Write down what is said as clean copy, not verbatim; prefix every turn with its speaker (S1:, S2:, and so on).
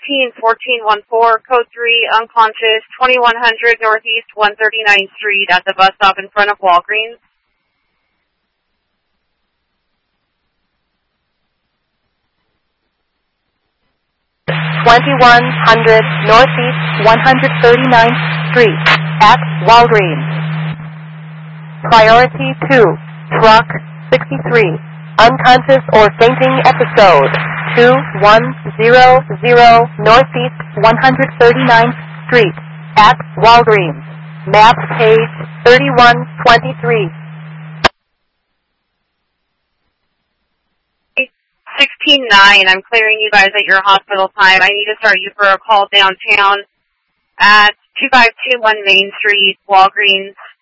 S1: 141414, code 3, unconscious, 2100 Northeast 139th Street at the bus stop in front of Walgreens.
S2: $2,100 Northeast 139th Street at Walgreens. Priority 2, truck 63, unconscious or fainting episode, 2100 Northeast 139th Street at Walgreens. Map page 3123.
S1: 16-9, I'm clearing you guys at your hospital time. I need to start you for a call downtown at 2521 Main Street, Walgreens.